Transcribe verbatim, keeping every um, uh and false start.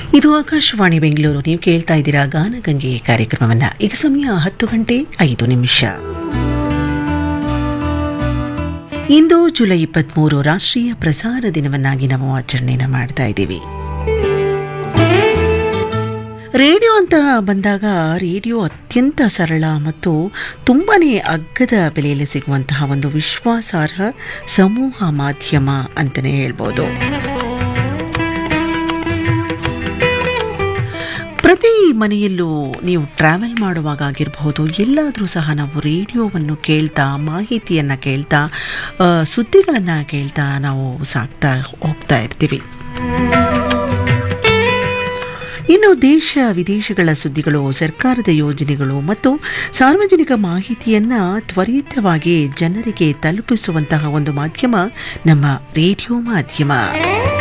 ಇದು ಆಕಾಶವಾಣಿ ಬೆಂಗಳೂರು. ನೀವು ಕೇಳ್ತಾ ಇದ್ದೀರಾ ಗಾನಗಂಗೆ ಕಾರ್ಯಕ್ರಮವನ್ನ. ಈಗ ಸಮಯ ಹತ್ತು ಗಂಟೆ ಐದು ನಿಮಿಷ. ಇಂದು ಜುಲೈ ಇಪ್ಪತ್ಮೂರು ರಾಷ್ಟ್ರೀಯ ಪ್ರಸಾರ ದಿನವನ್ನಾಗಿ ನಾವು ಆಚರಣೆನ ಮಾಡ್ತಾ ಇದ್ದೀವಿ. ರೇಡಿಯೋ ಅಂತ ಬಂದಾಗ ರೇಡಿಯೋ ಅತ್ಯಂತ ಸರಳ ಮತ್ತು ತುಂಬಾನೇ ಅಗ್ಗದ ಬೆಲೆಯಲ್ಲಿ ಸಿಗುವಂತಹ ಒಂದು ವಿಶ್ವಾಸಾರ್ಹ ಸಮೂಹ ಮಾಧ್ಯಮ ಅಂತಲೇ ಹೇಳ್ಬೋದು. ಪ್ರತಿ ಮನೆಯಲ್ಲೂ ನೀವು ಟ್ರಾವೆಲ್ ಮಾಡುವಾಗ ಆಗಿರಬಹುದು, ಎಲ್ಲಾದರೂ ಸಹ ನಾವು ರೇಡಿಯೋವನ್ನು ಕೇಳ್ತಾ, ಮಾಹಿತಿಯನ್ನು ಕೇಳ್ತಾ, ಸುದ್ದಿಗಳನ್ನು ಕೇಳ್ತಾ ನಾವು ಸಾಕ್ತಾ ಹೋಗ್ತಾ ಇರ್ತೀವಿ. ಇನ್ನು ದೇಶ ವಿದೇಶಗಳ ಸುದ್ದಿಗಳು, ಸರ್ಕಾರದ ಯೋಜನೆಗಳು ಮತ್ತು ಸಾರ್ವಜನಿಕ ಮಾಹಿತಿಯನ್ನು ತ್ವರಿತವಾಗಿ ಜನರಿಗೆ ತಲುಪಿಸುವಂತಹ ಒಂದು ಮಾಧ್ಯಮ ನಮ್ಮ ರೇಡಿಯೋ ಮಾಧ್ಯಮ.